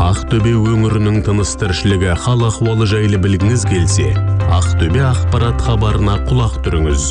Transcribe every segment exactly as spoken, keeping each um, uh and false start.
Ақтөбе өңірінің тыныс-тіршілігі, хал ахуалы жайлы білгіңіз келсе, Ақтөбе ақпарат хабарына құлақ түріңіз.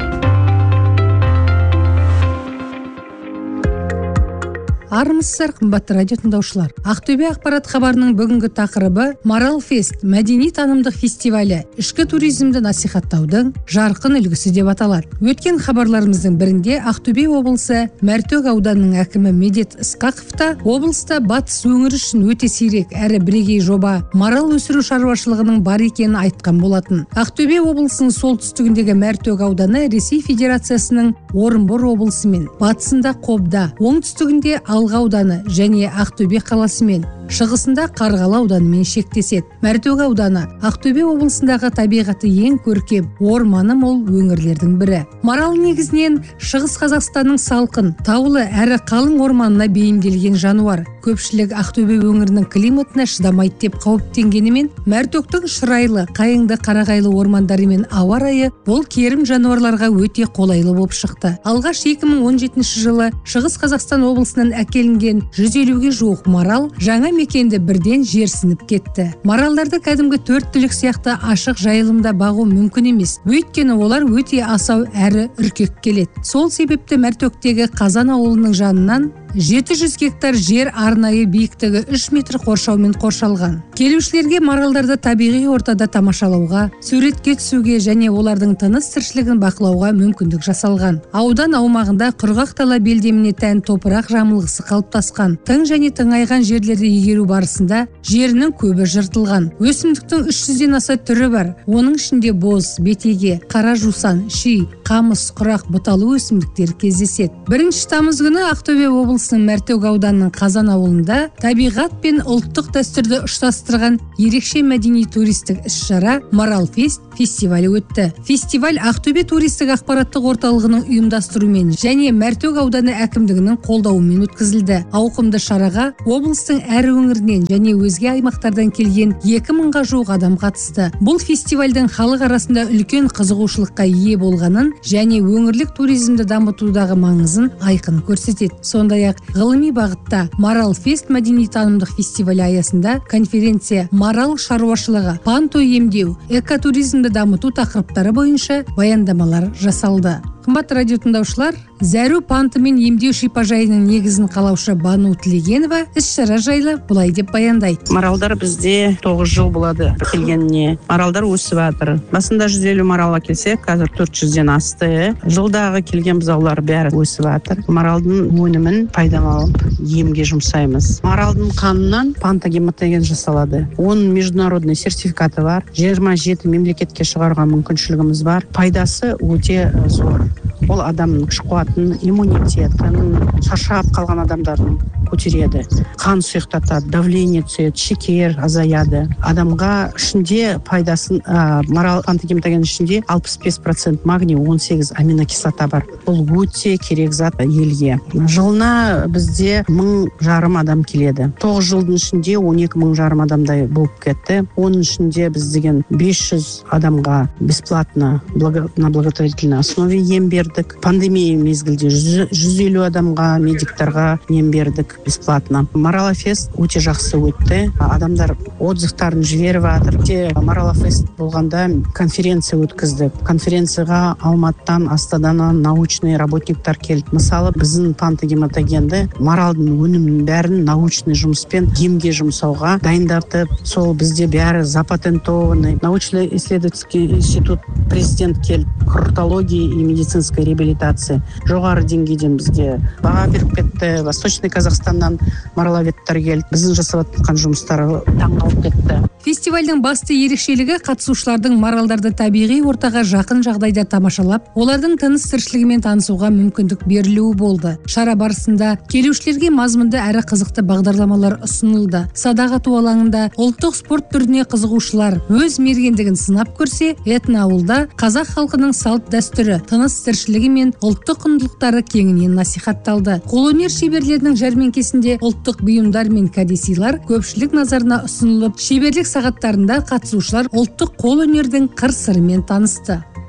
Армысыздар, қымбатты радио тыңдаушылар. Ақтөбе ақпарат хабарының бүгінгі тақырыбы Марал Фест мәдени танымдық фестивалі ішкі туризмді насихаттаудың жарқын үлгісі деп аталады. Өткен хабарларымыздың бірінде Ақтөбе облысы Мәртөк ауданының әкімі Медет Ысқақовта облыста батыс өңірі үшін өте сирек әрі бірегей жоба марал өсіру шаруашылығының бар екенін айтқан болатын. Ақтөбе облысының солтүстігіндегі Мәртөк ауданы Ресей Федерациясының Орынбор облысы мен батысында Қобда, оңтүстігінде Алға ауданы және Ақтөбе қаласымен, шығысында Қарғалы ауданымен шектеседі. Мәртөк ауданы Ақтөбе облысындағы табиғаты ең көркем, орманы мол өңірлердің бірі. Марал негізінен Шығыс Қазақстанның салқын, таулы әрі қалың орманына бейімделген жануар. Көпшілік Ақтөбе өңірінің климатына шыдамайды деп қауіптенгенімен, Мәртөктің шырайлы, қайыңды қарағайлы ормандары мен ауа райы бұл керім жануарларға өте қолайлы болып шықты. Алғаш екі мың он жетінші жылы Шығыс Қазақстан облысынан әкелінген жүз елуге жуық марал жаңа мекенді бірден жерсініп кетті. Маралдарды кәдімгі төрт түлік сияқты ашық жайылымда бағу мүмкін емес. Өйткені олар өте асау әрі үркек келеді. Сол себепті Мәртөктегі Қазан ауылының жанынан жеті жүз гектар жер арнайы биіктігі үш метр қоршаумен қоршалған. Келушілерге маралдарды табиғи ортада тамашалауға, суретке түсуге және олардың тыныс тіршілігін бақылауға мүмкіндік жасалған. Аудан аумағында құрғақ дала белдеміне тән топырақ жамылғысы қалыптасқан. Тың және тыңайған жерлерді игеру барысында жерінің көбі жыртылған. Өсімдіктің үш жүзден аса түрі бар. Оның ішінде боз, бетеге, қара жусан, ши, қамыс, құрақ, бұталы өсімдіктер кездеседі. бірінші тамыз күні Ақтөбе облысы Мәртөк ауданының Қазан ауылында табиғат пен ұлттық дәстүрді ұштастырған ерекше мәдени туристік іс-шара Марал Фест фестивалі өтті. Фестиваль Ақтөбе туристік ақпараттық орталығының ұйымдастыруымен және Мәртөк ауданы әкімдігінің қолдауымен өткізілді. Ауқымды шараға облыстың әр өңірінен және өзге аймақтардан келген екі мыңға жуық адам қатысты. Бұл фестивальдің халық арасында үлкен қызығушылыққа ие болғанын және өңірлік туризмді дамытудағы маңызын айқын көрсетеді. Сондай-ақ ғылыми бағытта Марал Фест мәдени танымдық фестивалі аясында конференция марал шаруашылығы, панто емдеу, экотуризмді дамыту тақырыптары бойынша баяндамалар жасалды. Қымбатты радио тыңдаушылар, зәру панты мен емдеу шипажайының негізін қалаушы Бану Тілегенова іс-шара жайлы былай деп баяндайды. Маралдар бізде тоғыз жыл болады келгеніне. Маралдар өсіп жатыр. Басында жүз елу марал келсе, қазір төрт жүзден асты. Жылдағы келген бұзаулар бәрі өсіп жатыр. Маралдың өнімін пайдаланып емге жұмсаймыз. Маралдың қанынан пантогематоген жасалады. Оның международный сертификаты бар. жиырма жеті мемлекетке шығаруға мүмкіншілігіміз бар. Пайдасы өте зор. Ол адамның күш қуатын, иммунитетін, шаршап қалған адамдардың көтереді. Қан сұйықтатады, давление түседі, шекер азаяды. Адамға ішінде пайдасын, ә, марал пантогематоген ішінде алпыс бес процент магний, он сегіз аминокислота бар. Бұл өте керек зат елге. Жылына бізде мың жарым адам келеді. тоғыз жылдың ішінде он екі мың жарым адамдай болып кетті. Оның ішінде біз деген бес жүз адамға бесплатно на благотворительной основе ем бердік. Пандемия мезгілде жүз елу адамға, медиктарға ем бердік бесплатно. Марал Фест өте жақсы өтті. Адамдар отзывтарын жіберіп жатыр. Те Марал Фест болғанда конференция өткіздік. Конференцияға Алматыдан, Астанадан научный работниктар келді. Мысалы, біздің пантогематогенді маралдың өнімінің бәрін научный жұмыспен емге жұмсауға дайындатып, сол бізде бәрі запатентованный. Научно-исследовательский институт президент келді. Курортология и медицинская реабилитация. Жоғары деңгейден бізде баға беріп кетті. Восточный Қазақстаннан мараловедтер келді. Біздің жасап жатқан жұмыстары таңғалып кетті. Фестивальдің басты ерекшелігі қатысушылардың маралдарды табиғи ортаға жақын жағдайда тамашалап, олардың тыныс тіршілігімен танысуға мүмкіндік берілуі болды. Шара барысында келушілерге мазмұнды әрі қызықты бағдарламалар ұсынылды. Садағату алаңында ұлттық спорт түріне қызығушылар өз мергендігін сынап көрсе, этноауылда қазақ халқының салт дәстүрі, тыныс тіршілігі мен ұлттық құндылықтары кеңінен насихатталды. Қолөнер шеберлерінің жәрмеңкесінде ұлттық бұйымдар мен кәдесыйлар көпшілік назарына ұсынылып, шеберлік сағаттарында қатысушылар ұлттық қолөнердің қыр-сырымен танысты.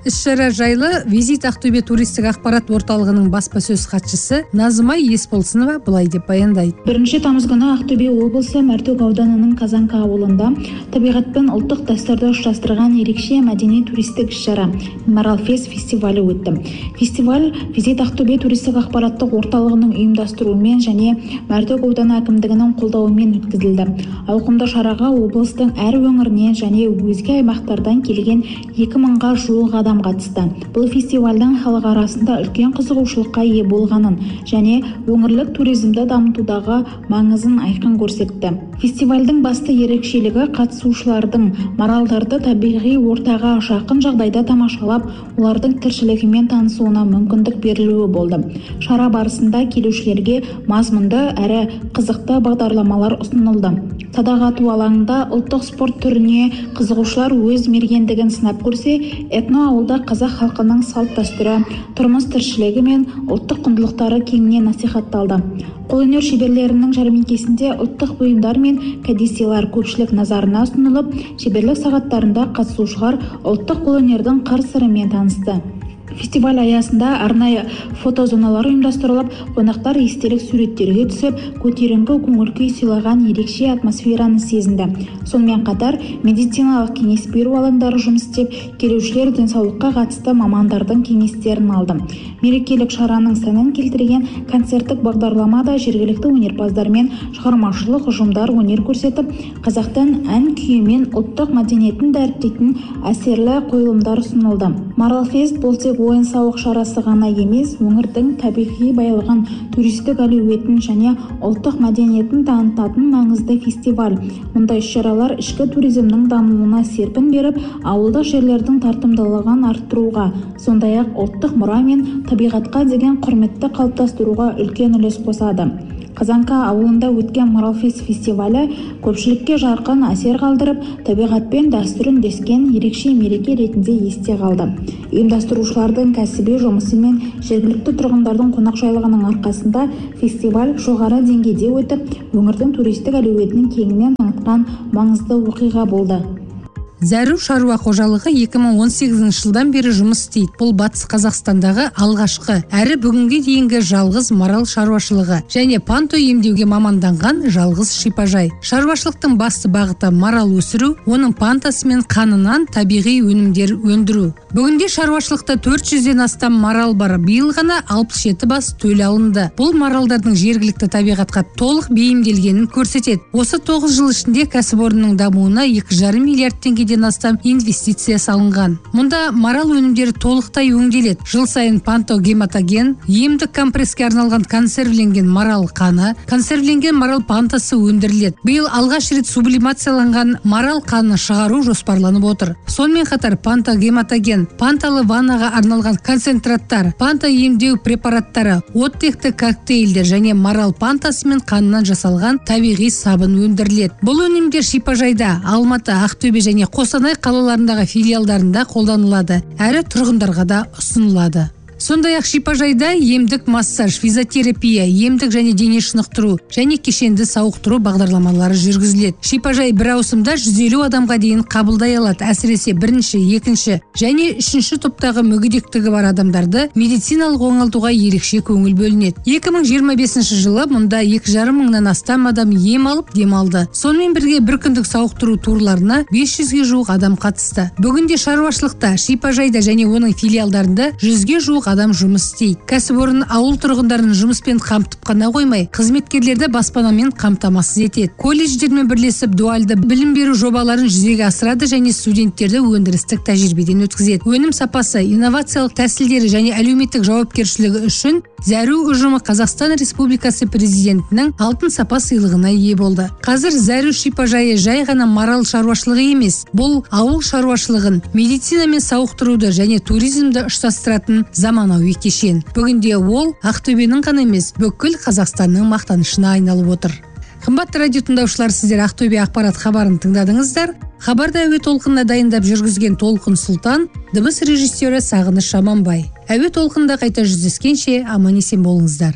Іс-шара жайлы Визит Ақтөбе туристік ақпарат орталығының баспасөз хатшысы Назымай Есболсынова былай деп баяндайды. бірінші тамыз күні Ақтөбе облысы Мәртөк ауданының Казанка ауылында табиғат пен ұлттық дәстүрді ұштастырған ерекше мәдени туристік іс-шара Марал Фест фестивалі өтті. Фестиваль Визит Ақтөбе туристік ақпараттық орталығының ұйымдастыруымен және Мәртөк ауданы әкімдігінің қолдауымен өткізілді. Ауқымды шараға облыстың әр өңірінен және өзге аймақтардан келген екі мыңға жуық адам қатысты. Бұл фестивальдің халық арасында үлкен қызығушылыққа ие болғанын және өңірлік туризмді дамытудағы маңызын айқын көрсетті. Фестивальдің басты ерекшелігі қатысушылардың маралдарды табиғи ортаға жақын жағдайда тамашалап, олардың тіршілігімен танысуына мүмкіндік берілуі болды. Шара барысында келушілерге мазмұнды әрі қызықты бағдарламалар ұсынылды. Садағату алаңында ұлттық спорт түріне қызығушылар өз мергендігін сынап көрсе, этно ауылда қазақ халқының салт дәстүрі, тұрмыс тіршілігі мен ұлттық құндылықтары кеңінен насихатталды. Қолөнер шеберлерінің жәрмеңкесінде ұлттық бұйымдар мен кәдесыйлар көпшілік назарына ұсынылып, шеберлік сағаттарында қатысушылар ұлттық қолөнердің қыр-сырымен танысты. Фестиваль аясында арнайы фотозоналар ұйымдастырылып, қонақтар естелік суреттерге түсіп, көтеріңкі көңіл-күй сыйлаған ерекше атмосфераны сезінді. Сонымен қатар медициналық кеңес беру алаңдары жұмыс істеп, келушілер денсаулыққа қатысты мамандардың кеңестерін алды. Мерекелік шараның сәнін келтірген концерттік бағдарлама да жергілікті өнерпаздар мен шығармашылық ұжымдар өнер көрсетіп, қазақтың ән күйімен ұлттық мәдениетін дәріптейтін әсерлі қойылымдар ұсынылды. Марал Фест бұл тек ойын-сауық шарасы ғана емес, өңірдің табиғи байлығын, туристік әлеуетін және ұлттық мәдениетін танытатын маңызды фестиваль. Мұндай іс-шаралар ішкі туризмнің дамуына серпін беріп, ауылдық жерлердің тартымдылығын арттыруға, сондай-ақ ұлттық мұра мен табиғатқа деген құрметті қалыптастыруға үлкен үлес қосады. Казанка ауылында өткен Марал Фест фестивалі көпшілікке жарқын әсер қалдырып, табиғатпен дәстүрін дескен ерекше мереке ретінде есте қалды. Ұйымдастырушылардың кәсіби жұмысы мен жергілікті тұрғындардың қонақжайлығының арқасында фестиваль жоғары деңгейде өтіп, өңірдің туристік әлеуетінің кеңінен танытқан маңызды оқиға болды. Зәру шаруа қожалығы екі мың он сегізінші жылдан бері жұмыс істейді. Бұл Батыс Қазақстандағы алғашқы әрі бүгінге дейінгі жалғыз марал шаруашылығы және панто емдеуге маманданған жалғыз шипажай. Шаруашылықтың басты бағыты марал өсіру, оның пантасы мен қанынан табиғи өнімдер өндіру. Бүгінде шаруашылықта төрт жүзден астам марал бар. Биыл ғана алпыс жеті бас төл алынды. Бұл маралдардың жергілікті табиғатқа толық бейімделгенін көрсетеді. Осы тоғыз жыл ішінде кәсіпорынның дамуына екі жарым миллиард теңгеден астам инвестиция салынған. Мұнда марал өнімдері толықтай өңделеді. Жыл сайын пантогематоген, емдік компресске арналған консервленген марал қаны, консервленген марал пантасы өндіріледі. Биыл алғаш рет сублимацияланған марал қаны шығару жоспарланып отыр. Сонымен қатар пантогематоген, панталы ваннаға арналған концентраттар, панта емдеу препараттары, оттекті коктейльдер және марал пантасы мен қанынан жасалған табиғи сабын өндіріледі. Бұл өнімдер шипажайда, Алматы, Ақтөбе және Қостанай қалаларындағы филиалдарында қолданылады, әрі тұрғындарға да ұсынылады. Сондай-ақ шипажайда емдік массаж, физиотерапия, емдік және дене шынықтыру және кешенді сауықтыру бағдарламалары жүргізіледі. Шипажай бір ауысымда жүз елу адамға дейін қабылдай алады. Әсіресе бірінші, екінші және үшінші топтағы мүгедектігі бар адамдарды медициналық оңалтуға ерекше көңіл бөлінеді. екі мың жиырма бесінші жылы мұнда екі жарым мыңнан астам адам ем алып демалды. Сонымен бірге бір күндік сауықтыру турларына бес жүзге жуық адам қатысты. Бүгінде шаруашылықта, шипажайда және оның филиалдарында жүзге жуық адам жұмыс істейді. Кәсіпорын ауыл тұрғындарын жұмыспен қамтып қана қоймай, қызметкерлерді баспанамен қамтамасыз етеді. Колледждермен бірлесіп дуальды білім беру жобаларын жүзеге асырады және студенттерді өндірістік тәжірибеден өткізеді. Өнім сапасы, инновациялық тәсілдері және әлеуметтік жауапкершілігі үшін Зәру ұжымы Қазақстан Республикасы президентінің алтын сапа сыйлығына ие болды. Қазір Зәру шипажайы жай ғана марал шаруашылығы емес, бұл ауыл шаруашылығын, медицина мен сауықтыруды және туризмді ұштастыратын заманауи кешен. Бүгінде ол Ақтөбенің ғана емес, бүкіл Қазақстанның мақтанышына айналып отыр. Қымбатты радио тыңдаушылар, сіздер Ақтөбе ақпарат хабарын тыңдадыңыздар. Хабарды әуе толқынына дайындап жүргізген Толқын Сұлтан, дыбыс режиссері Сағыныш Шаманбай. Әуе толқында қайта жүздескенше аман есен болыңыздар.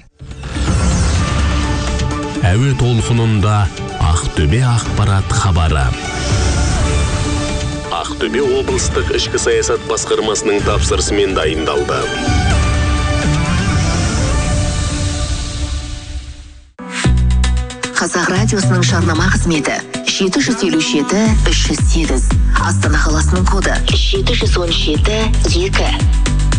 Әуе толқынында Ақтөбе ақпарат хабары. Ақтөбе облыстық ішкі саясат басқармасының тапсырысымен дайындалды. Қазақ радиосының жарнама қызметі жеті жүз елу жеті үш жүз сегіз. Астана қаласының коды жеті жүз он жеті екі.